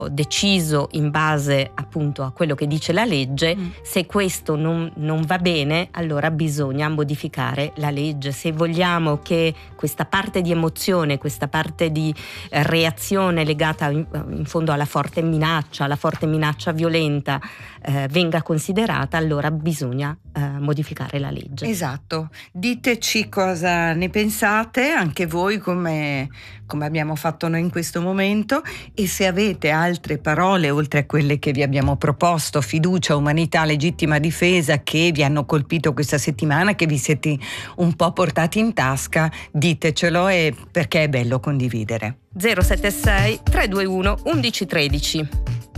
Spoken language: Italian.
deciso in base appunto a quello che dice la legge. Se questo non va bene, allora bisogna modificare la legge. Se vogliamo che questa parte di emozione, questa parte di reazione legata in fondo alla forte minaccia violenta venga considerata, allora bisogna modificare la legge. Esatto. Diteci cosa ne pensate anche voi, come abbiamo fatto noi in questo momento, e se avete altre parole oltre a quelle che vi abbiamo proposto: fiducia, umanità, legittima difesa, che vi hanno colpito questa settimana, che vi siete un po' portati in tasca, ditecelo, perché è bello condividere. 076 321 1113.